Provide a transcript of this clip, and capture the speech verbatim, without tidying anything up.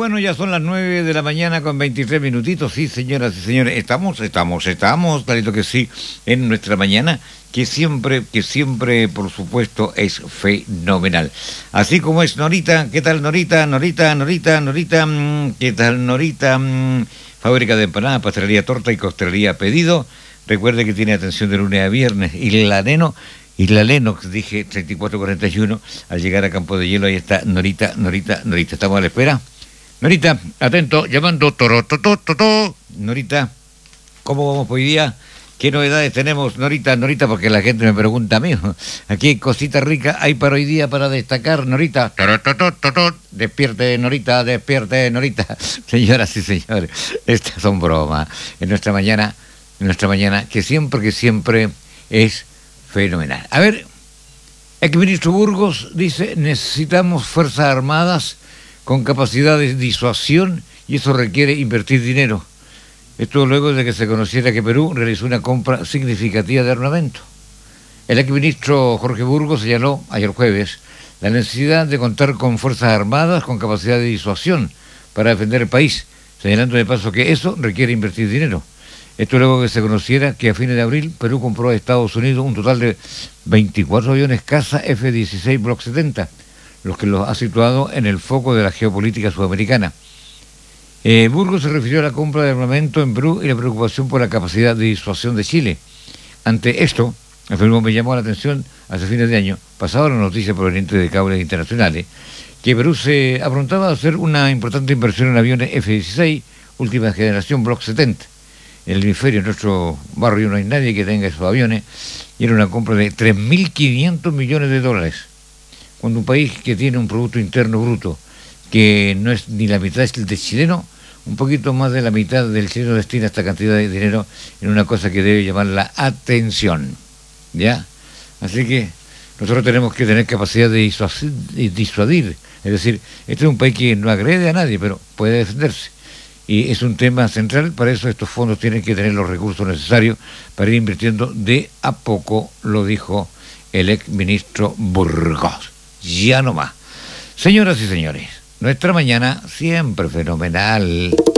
Bueno, ya son las nueve de la mañana con veintitrés minutitos. Sí, señoras y señores, estamos, estamos, estamos, clarito que sí, en nuestra mañana, que siempre, que siempre, por supuesto, es fenomenal. Así como es Norita. ¿Qué tal, Norita? Norita, Norita, Norita, ¿qué tal, Norita? Fábrica de empanadas, pastelería, torta y costelería pedido. Recuerde que tiene atención de lunes a viernes. Y la Neno... Y la Lennox, dije, treinta y cuatro cuarenta y uno, al llegar a Campo de Hielo, ahí está Norita, Norita, Norita. ¿Estamos a la espera? Norita, atento, llamando, toro, to, to, to, to. Norita, ¿cómo vamos hoy día? ¿Qué novedades tenemos, Norita, Norita? Porque la gente me pregunta a mí. Aquí cosita rica hay para hoy día para destacar, Norita. Toro, to, to, to, to. Despierte, Norita, despierte, Norita. Señoras y señores, estas son bromas. En nuestra mañana, en nuestra mañana, que siempre, que siempre es fenomenal. A ver, el ministro Burgos dice, necesitamos fuerzas armadas con capacidad de disuasión y eso requiere invertir dinero. Esto luego de que se conociera que Perú realizó una compra significativa de armamento. El exministro Jorge Burgos señaló ayer jueves la necesidad de contar con fuerzas armadas con capacidad de disuasión para defender el país, señalando de paso que eso requiere invertir dinero. Esto luego que se conociera que a fines de abril Perú compró a Estados Unidos un total de veinticuatro aviones caza F dieciséis Block setenta, los que los ha situado en el foco de la geopolítica sudamericana. Eh, Burgos se refirió a la compra de armamento en Perú y la preocupación por la capacidad de disuasión de Chile. Ante esto, afirmó, me llamó la atención hace fines de año, pasaba la noticia proveniente de cables internacionales, que Perú se aprontaba a hacer una importante inversión en aviones F dieciséis, última generación Block setenta. En el hemisferio, en nuestro barrio, no hay nadie que tenga esos aviones, y era una compra de tres mil quinientos millones de dólares. Cuando un país que tiene un Producto Interno Bruto que no es ni la mitad del chileno, un poquito más de la mitad del chileno destina esta cantidad de dinero en una cosa que debe llamar la atención, ¿ya? Así que nosotros tenemos que tener capacidad de disuadir, es decir, este es un país que no agrede a nadie, pero puede defenderse. Y es un tema central, para eso estos fondos tienen que tener los recursos necesarios para ir invirtiendo de a poco, lo dijo el ex ministro Burgos. Ya no más. Señoras y señores, nuestra mañana siempre fenomenal.